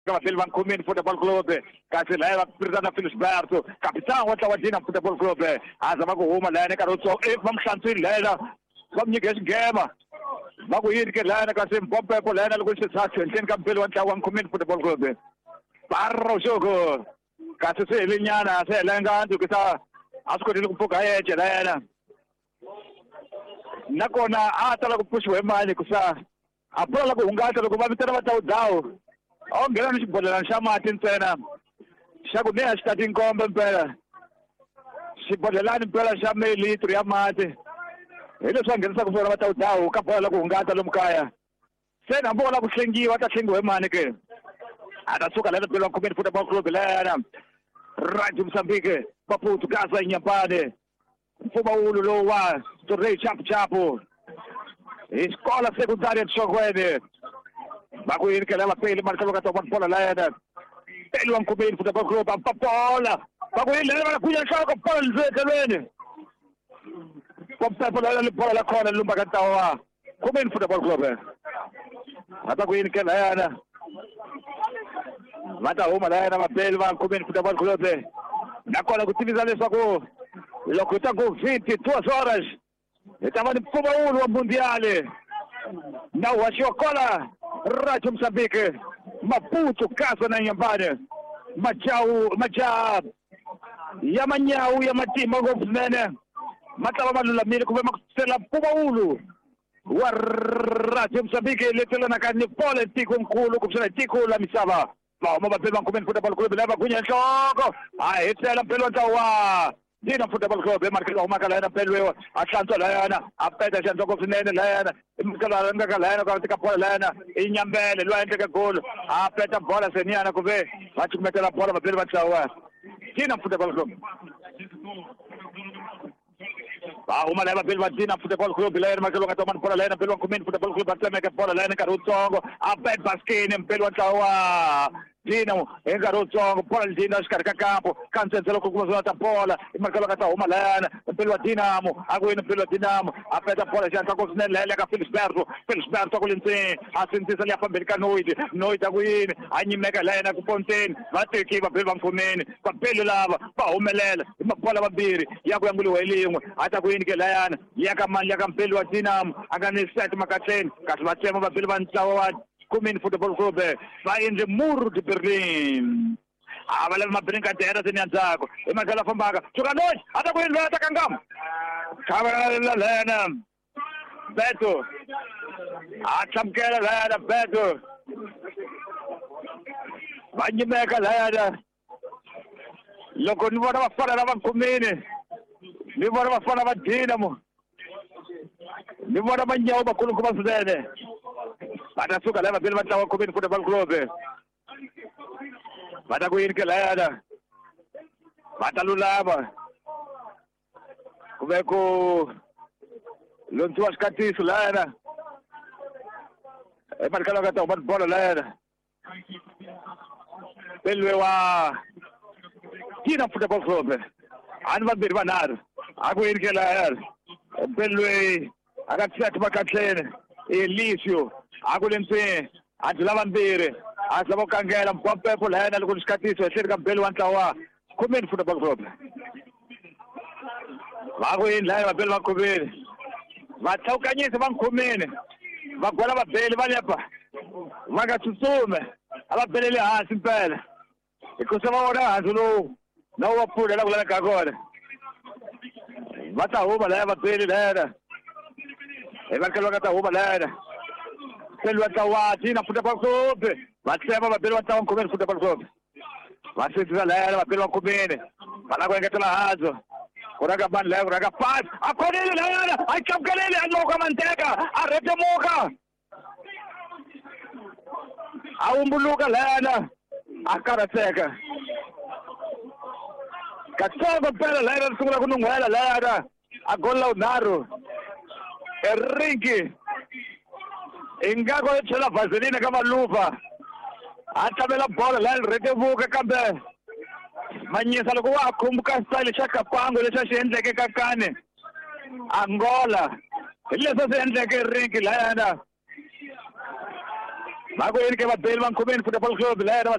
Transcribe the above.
Silva Comini Football Club, kasi leva Pirzana Filisberto, capitão wa Tawadina Football Club, azama kuhuma lana karotso vamhlantswini lana vamnyika xigema va ku yini ke lana kasi mpompepo lana loko xi tshatsi enhleni ka mpeli wa ntlawa wa Comini Football Club barro xoko kasi se helinyana se helenga ntu kisa a swi kotile ku pfuka yeje lana nakona a tala ku pushiwa hi mali kusa a pfula ku hungasa loko va vitana va tawudzawu a wu nghena ni xibodlelani xa mati ntsena xa ku niya xi ta tinkombe mpela xibodlelani mpela xa mililitri ya mati hi leswi va nghenisaka swona va tawudzawu ka bola ku hungasa lomu kaya se na bola ku hlengiwa ta hlengiwa hi mani ke a ta suka lena mpela wa Comini Football Club lena Radio Mozambique Maputo Gaza Inhambane mpfumawulo lowu wa Torrey Chapu Chapu escola secundária de Xongweni va ku yini ke lava peli marcelo ka toma bola lena peli wa Comini Football Club ampa bola va ku yini lena va kuya nhloko bola lizekelweni kompepo lena bola la khona lumba ka tawa Comini Football Club ata ku yini ke lena vata huma lena mapeli va Comini Football Club nakona ku tivisa leswaku loko ta ku 22 horas estava no mpfumawulo wa mundiale na waxiwa kola Radio Mozambique Maputo Gaza na Inhambane maja ya manyawu ya matimba ngopfu swinene ma tava ma lulamile ku va ma kusela mpfumawulo wa Radio Mozambique letelanaka ni pole tikonkulu ku pfuna tiko la misava va huma vapeli va Comini Football Club lava kunya nhloko a hetela mpeli wa ntlawa Dina Football Club markelo huma ka lena pelwe a hlantswa lena a peta xantswa ko swinene lena imikala nga ka lena ka tika bola lena inyambele lwa endle ka goal a peta bola seniana ku ve va chumetela bola vapeli va ntlawa Dina Football Club va huma leva vapeli va Dina Football Club lena markelo ka toma bola lena pelo Comini Football Club batlemeka bola lena ka rutsongo a peta baskini mpelo wa ntlawa Dino engarotsongo bola Dino xikarhi ka kampo kantsenselo ku kuma ta bola imarkelo ka ta huma lana mpelo wa Dinamo a ku yini mpelo wa Dinamo a peta bola xantla ko swinene lele ka Filisberto ku lentseni a sindzisa liya phambili ka Noid a ku yini a nyimeka lena ku ponteni va teki vapeli va Comini vapeli lava va humelela hi mabola vambirhi ya ku yanguliwa hi lin'we a ta ku yini ke layana ya ka mali ya ka mpeli wa Dinamo a nga ni set makatleni kasi va tsema vapeli va ntlawa wa Comini Football Club va endle muro de Berlin a va lava mabringadera se nyandzako hi makala fambaka Tsukanoi a ta ku yini loyi a ta kangama khavela lena Beto a tlamukela lena Beto va nyimeka lena loko ni vona vafana lava Comini ni vona vafana va Dinamo ni vona manyawu makulunkulu swinene Bata suka leva pelo ntlawa wa Comini Football Club bata ku yini ke lena bata lulama ku ve ku lontsiwa xikatiso lena emarkelo ka ta huma bola lena pelwe wa Dina Football Club a ni vambirhi vanharhu a ku yini ke lena pelwe a ka tsati makatleni Elisio a ku lentseni a dlula vambirhi a lava ku kangela mpompepo lena loko ni xikatiso ehleni ka mpeli wa ntlawa Comini Football Club va ku yini laya vapeli va Comini va tlhawukanyisi va Comini va gola vapeli va lepa va nga tsutsumi a va peleli hansi mpela hikusa va vona hansi lowu na wu va pfuna la ku laveka kona va ta huma laya vapeli lena hi markelo va nga ta huma lena peli wa ntlawa Dina Football Club va tsema vapeli va ntlawa Comini Football Club va sindzisa lena vapeli va Comini va lava ku engetela handzo ku raka mani laya ku raka pasi a khonile lena a tlamukelile a loko manteka a retemuka a humbuluka lena a karhateka katsongo mpela lena ri sungula ku nun'hwela lena a goli la vunharhu erinki ingako yi chela vaseline ka maluva a tlamela bola lena retevuka kambe manyisa loko wa ha khumbuka style xa kapango leswi a xi endleke ka kane Angola hi leswi swi endleke rinki lena Mago yini ke va Bellman Football Club lera